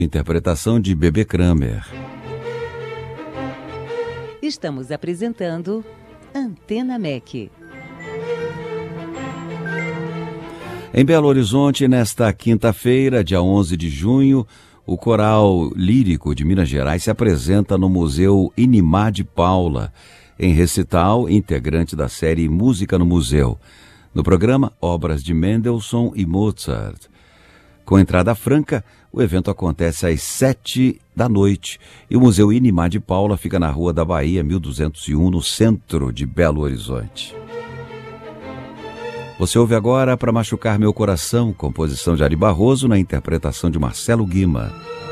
Interpretação de Bebê Kramer. Estamos apresentando Antena MEC. Em Belo Horizonte, nesta quinta-feira, dia 11 de junho, o Coral Lírico de Minas Gerais se apresenta no Museu Inimar de Paula, em recital integrante da série Música no Museu. No programa, obras de Mendelssohn e Mozart. Com entrada franca, o evento acontece às 19h e o Museu Inimar de Paula fica na Rua da Bahia, 1201, no centro de Belo Horizonte. Você ouve agora Pra Machucar Meu Coração, composição de Ari Barroso, na interpretação de Marcelo Guima.